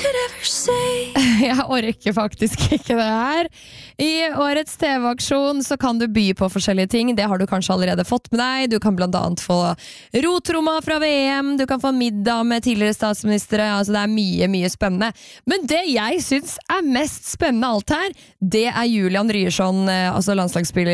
Jeg orker faktisk ikke det her. I årets TV-aksjon så kan du by på forskjellige ting. Det har du kanskje allerede fått med deg. Du kan blant annet få rotromma fra VM. Du kan få middag med tidligere statsministere. Altså det er mye spennende. Men det jeg synes er mest spennende av alt her, det er Julian Ryerson, altså landslagsspiller